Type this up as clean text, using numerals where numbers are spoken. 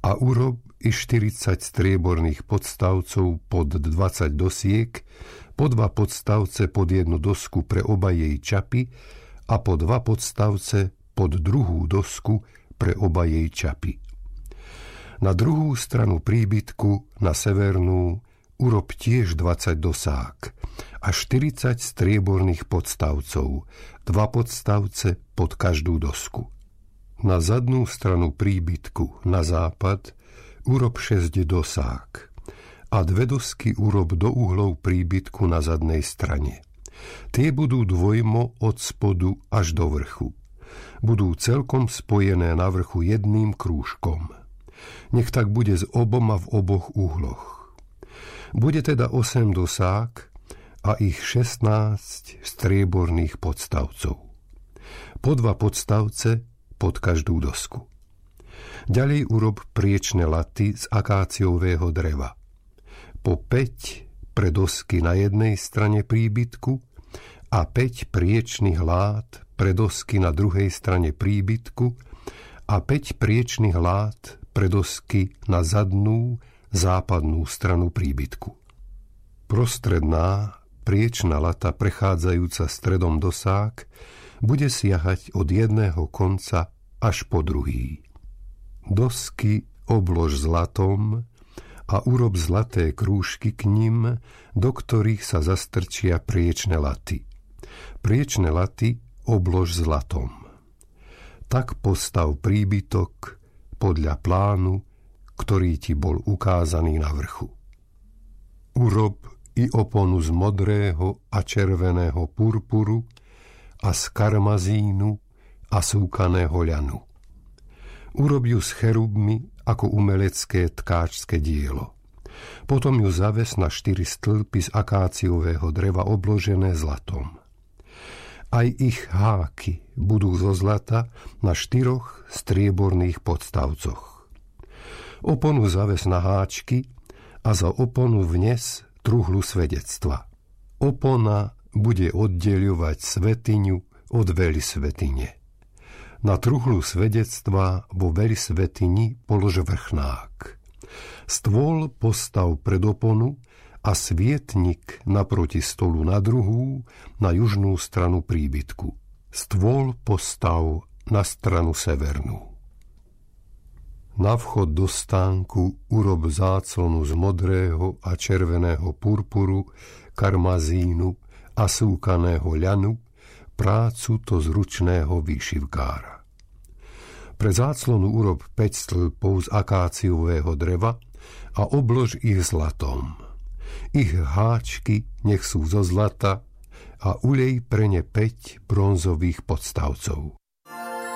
A urob i 40 strieborných podstavcov pod 20 dosiek, po 2 podstavce pod jednu dosku pre oba jej čapy a po 2 podstavce pod druhú dosku pre oba jej čapy. Na druhú stranu príbytku, na severnú, urob tiež 20 dosák a 40 strieborných podstavcov, 2 podstavce pod každú dosku. Na zadnú stranu príbytku, na západ, urob 6 dosák a 2 dosky urob do uhlov príbytku na zadnej strane. Tie budú dvojmo od spodu až do vrchu. Budú celkom spojené na vrchu jedným krúžkom. Nech tak bude s oboma v oboch uhloch. Bude teda 8 dosák a ich 16 strieborných podstavcov. Po 2 podstavce pod každú dosku. Ďalej urob priečne laty z akáciového dreva. Po 5 pre dosky na jednej strane príbytku a 5 priečnych lát pre dosky na druhej strane príbytku a 5 priečnych lát pre dosky na zadnú, západnú stranu príbytku. Prostredná, priečna lata prechádzajúca stredom dosák bude siahať od jedného konca až po druhý. Dosky oblož zlatom a urob zlaté krúžky k nim, do ktorých sa zastrčia priečne laty. Priečne laty oblož zlatom. Tak postav príbytok podľa plánu, ktorý ti bol ukázaný na vrchu. Urob i oponu z modrého a červeného purpuru a z karmazínu a súkaného ľanu. Urob ju s cherubmi ako umelecké tkáčske dielo. Potom ju zaves na 4 stĺpy z akáciového dreva obložené zlatom. Aj ich háky budú zo zlata na 4 strieborných podstavcoch. Oponu zaves na háčky a za oponu vnes truhlu svedectva. Opona bude oddeľovať svätyňu od veľsvätyne. Na truhlu svedectva vo veľsvätyni polož vrchnák. Stôl postav pred oponu a svietnik naproti stolu na druhú, na južnú stranu príbytku. Stôl postav na stranu severnú. Na vchod do stánku urob záclonu z modrého a červeného purpuru, karmazínu a súkaného ľanu, prácu to z ručného výšivkára. Pre záclonu urob 5 stĺpov z akáciového dreva a oblož ich zlatom. Ich háčky nech sú zo zlata a ulej pre ne 5 bronzových podstavcov.